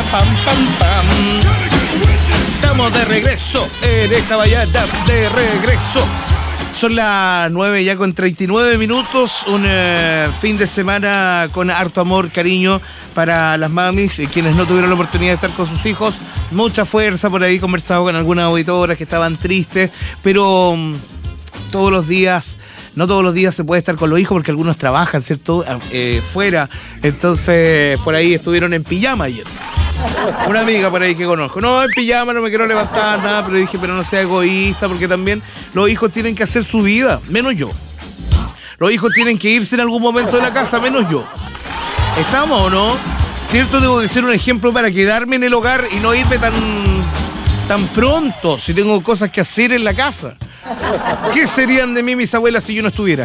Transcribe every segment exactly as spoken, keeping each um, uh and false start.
pam, pam, pam. Estamos de regreso en esta mañana de regreso. Son las nueve ya con treinta y nueve minutos, un eh, fin de semana con harto amor, cariño para las mamis, eh, quienes no tuvieron la oportunidad de estar con sus hijos. Mucha fuerza por ahí, conversado con algunas auditoras que estaban tristes, pero um, todos los días, no todos los días se puede estar con los hijos porque algunos trabajan, ¿cierto? Eh, fuera, entonces por ahí estuvieron en pijama ayer. Una amiga por ahí que conozco. No, en pijama, no me quiero levantar, nada, pero dije, pero no sea egoísta, porque también los hijos tienen que hacer su vida, menos yo. Los hijos tienen que irse en algún momento de la casa, menos yo. ¿Estamos o no? ¿Cierto? Tengo que ser un ejemplo para quedarme en el hogar y no irme tan, tan pronto si tengo cosas que hacer en la casa. ¿Qué serían de mí mis abuelas si yo no estuviera?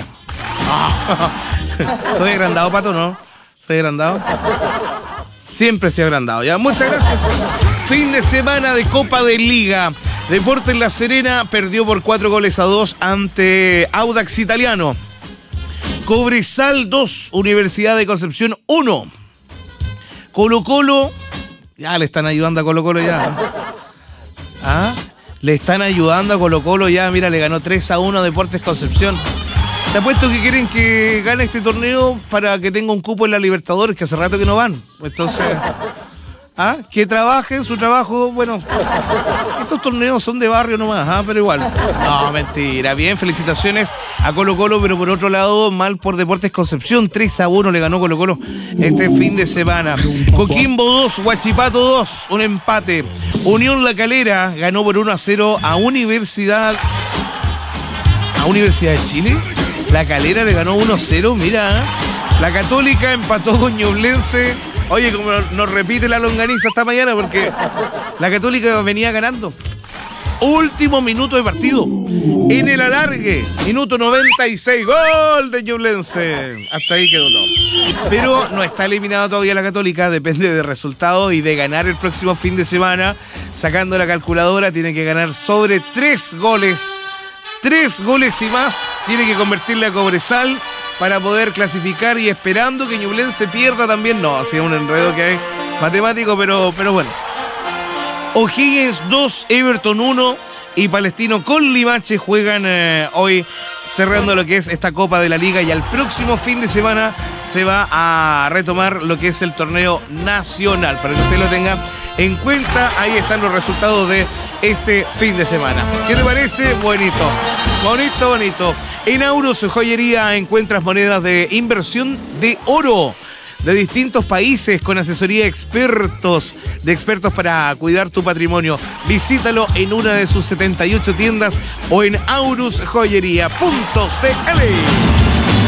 ¿Soy agrandado, Pato, no? ¿Soy agrandado? Siempre se ha agrandado, ya. Muchas gracias. Fin de semana de Copa de Liga. Deportes La Serena perdió por cuatro goles a dos ante Audax Italiano. Cobresal dos, Universidad de Concepción uno. Colo Colo, ya le están ayudando a Colo Colo ya. ¿Ah? Le están ayudando a Colo Colo ya, mira, le ganó tres a uno a Deportes Concepción. Te apuesto que quieren que gane este torneo para que tenga un cupo en la Libertadores, que hace rato que no van. Entonces, ¿ah? Que trabajen su trabajo. Bueno, estos torneos son de barrio nomás, ¿ah? Pero igual. No, mentira. Bien, felicitaciones a Colo Colo, pero por otro lado, mal por Deportes Concepción. tres a uno le ganó Colo Colo este fin de semana. Coquimbo dos, Huachipato dos, un empate. Unión La Calera ganó por uno a cero a Universidad... ¿A Universidad de Chile? La Calera le ganó uno a cero, mira. La Católica empató con Ñublense. Oye, como nos repite la longaniza esta mañana, porque la Católica venía ganando. Último minuto de partido. En el alargue, minuto noventa y seis, gol de Ñublense. Hasta ahí quedó todo. Pero no está eliminada todavía la Católica, depende del resultado y de ganar el próximo fin de semana. Sacando la calculadora, tiene que ganar sobre tres goles. Tres goles y más tiene que convertirle a Cobresal para poder clasificar y esperando que Ñublense pierda también. No, así es un enredo que hay matemático, pero, pero bueno. O'Higgins dos, Everton uno y Palestino con Limache juegan eh, hoy cerrando lo que es esta Copa de la Liga y al próximo fin de semana se va a retomar lo que es el torneo nacional. Para que usted lo tenga en cuenta, ahí están los resultados de este fin de semana. ¿Qué te parece? Bonito, bonito, bonito. En Aurus Joyería encuentras monedas de inversión de oro de distintos países con asesoría expertos, de expertos para cuidar tu patrimonio. Visítalo en una de sus setenta y ocho tiendas o en aurus joyería punto c l.